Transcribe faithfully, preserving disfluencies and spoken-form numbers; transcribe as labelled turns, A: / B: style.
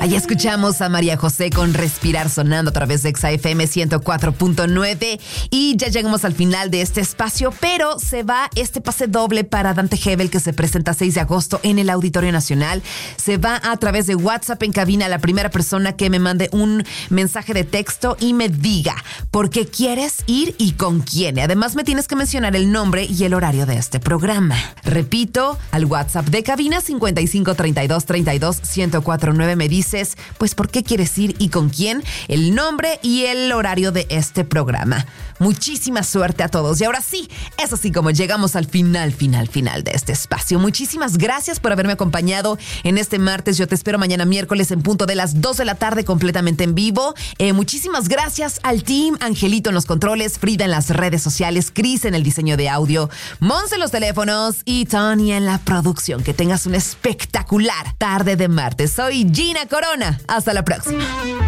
A: Ahí escuchamos a María José con Respirar sonando a través de Exa F M ciento cuatro punto nueve y ya llegamos al final de este espacio, pero se va este pase doble para Dante Gebel que se presenta seis de agosto en el Auditorio Nacional. Se va a través de WhatsApp en cabina a la primera persona que me mande un mensaje de texto y me diga por qué quieres ir y con quién. Además me tienes que mencionar el nombre y el horario de este programa. Repito, al WhatsApp de cabina cincuenta y cinco treinta y dos treinta y dos ciento cuatro nueve me dices pues por qué quieres ir y con quién, el nombre y el horario de este programa. Muchísima suerte a todos. Y ahora sí, es así como llegamos al final, final, final de este espacio. Muchísimas gracias por haberme acompañado en este martes. Yo te espero mañana miércoles en punto de las dos de la tarde completamente en vivo. Eh, muchísimas gracias al team, Angelito en los controles, Frida en las redes sociales, Cris en el diseño de audio, Mons en los teléfonos y Tony en la producción. Que tengas una espectacular tarde de martes. Soy Gina Corona. Hasta la próxima.